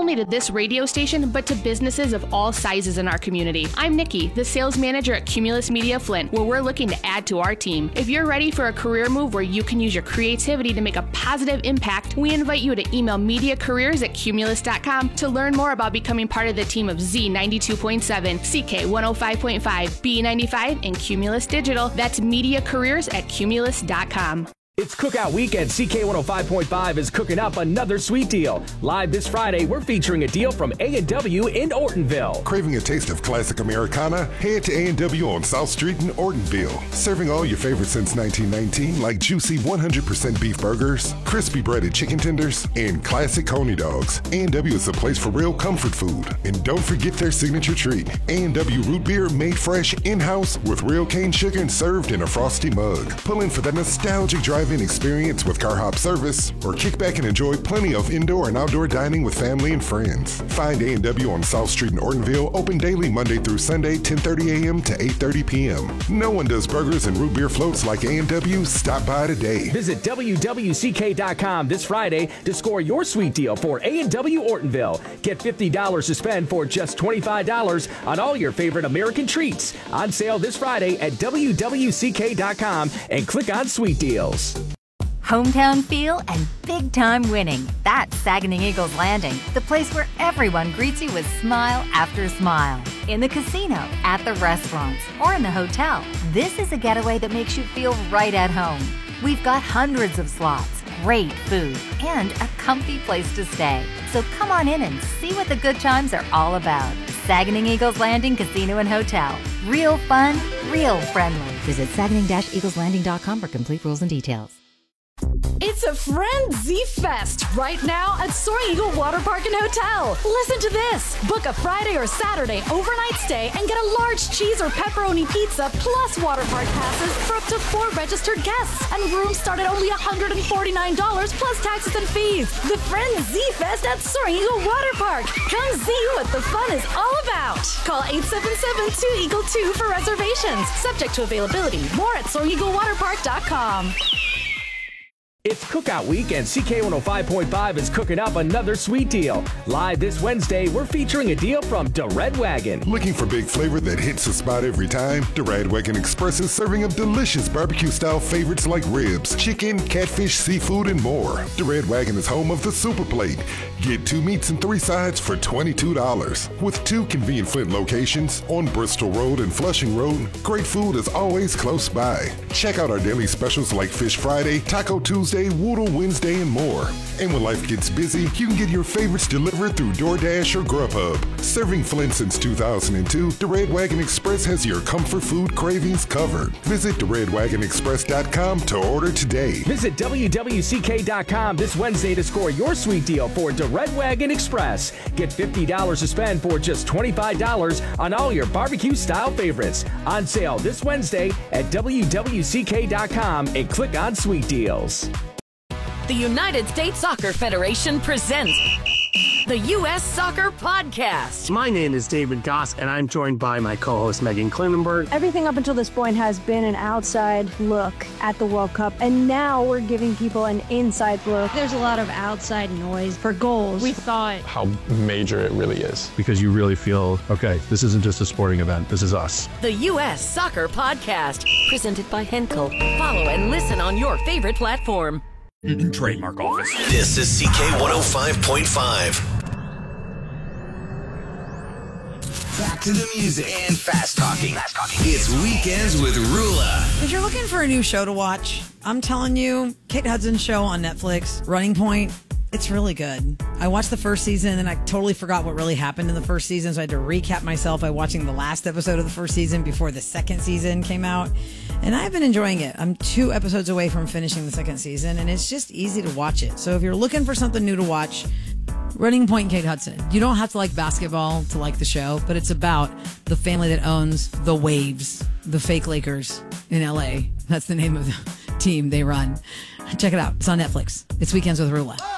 only to this radio station, but to businesses of all sizes in our community. I'm Nikki, the sales manager at Cumulus Media Flint, where we're looking to add to our team. If you're ready for a career move where you can use your creativity to make a positive impact, we invite you to email mediacareers@cumulus.com to learn more about becoming part of the team of Z92.7, CK105.5, B95, and Cumulus Digital. That's mediacareers@cumulus.com. It's Cookout Weekend. CK105.5 is cooking up another sweet deal. Live this Friday, we're featuring a deal from A&W in Ortonville. Craving a taste of classic Americana? Head to A&W on South Street in Ortonville. Serving all your favorites since 1919, like juicy 100% beef burgers, crispy breaded chicken tenders, and classic coney dogs. A&W is a place for real comfort food. And don't forget their signature treat, A&W root beer made fresh in-house with real cane sugar and served in a frosty mug. Pull in for that nostalgic drive-in experience with car hop service, or kick back and enjoy plenty of indoor and outdoor dining with family and friends. Find A&W on South Street in Ortonville, open daily Monday through Sunday, 10:30 a.m. to 8:30 p.m. No one does burgers and root beer floats like A&W. Stop by today. Visit WWCK.com this Friday to score your sweet deal for A&W Ortonville. Get $50 to spend for just $25 on all your favorite American treats. On sale this Friday at WWCK.com and click on Sweet Deals. Hometown feel and big-time winning. That's Saguenay Eagles Landing, the place where everyone greets you with smile after smile. In the casino, at the restaurants, or in the hotel, this is a getaway that makes you feel right at home. We've got hundreds of slots, great food, and a comfy place to stay. So come on in and see what the good times are all about. Saguenay Eagles Landing Casino and Hotel. Real fun, real friendly. Visit Saguenay-EaglesLanding.com for complete rules and details. It's a Frenzy Fest right now at Soaring Eagle Water Park and Hotel. Listen to this. Book a Friday or Saturday overnight stay and get a large cheese or pepperoni pizza plus water park passes for up to 4 registered guests. And rooms start at only $149 plus taxes and fees. The Frenzy Fest at Soaring Eagle Water Park. Come see what the fun is all about. Call 877-2EAGLE-2 for reservations. Subject to availability. More at SoaringEagleWaterPark.com. It's Cookout Week, and CK105.5 is cooking up another sweet deal. Live this Wednesday, we're featuring a deal from the Red Wagon. Looking for big flavor that hits the spot every time? The Red Wagon Express is serving up delicious barbecue-style favorites like ribs, chicken, catfish, seafood, and more. The Red Wagon is home of the Super Plate. Get 2 meats and 3 sides for $22. With 2 convenient Flint locations on Bristol Road and Flushing Road, great food is always close by. Check out our daily specials like Fish Friday, Taco Tuesday, Woodle Wednesday, and more. And when life gets busy, you can get your favorites delivered through DoorDash or Grubhub. Serving Flint since 2002, the Red Wagon Express has your comfort food cravings covered. Visit theredwagonexpress.com to order today. Visit WWCK.com this Wednesday to score your sweet deal for the Red Wagon Express. Get $50 to spend for just $25 on all your barbecue-style favorites. On sale this Wednesday at WWCK.com and click on Sweet Deals. The United States Soccer Federation presents the U.S. Soccer Podcast. My name is David Goss, and I'm joined by my co-host Megan Klinenberg. Everything up until this point has been an outside look at the World Cup, and now we're giving people an inside look. There's a lot of outside noise for goals. We thought how major it really is. Because you really feel, okay, this isn't just a sporting event, this is us. The U.S. Soccer Podcast, presented by Henkel. Follow and listen on your favorite platform. Trademark Office. This is CK105.5. Back to the music and fast talking. It's Weekends with Rula. If you're looking for a new show to watch, I'm telling you, Kate Hudson's show on Netflix, Running Point, it's really good. I watched the first season and I totally forgot what really happened in the first season, so I had to recap myself by watching the last episode of the first season before the second season came out. And I've been enjoying it. I'm 2 episodes away from finishing the second season, and it's just easy to watch it. So if you're looking for something new to watch, Running Point and Kate Hudson. You don't have to like basketball to like the show, but it's about the family that owns the Waves, the fake Lakers in LA. That's the name of the team they run. Check it out. It's on Netflix. It's Weekends with Rula.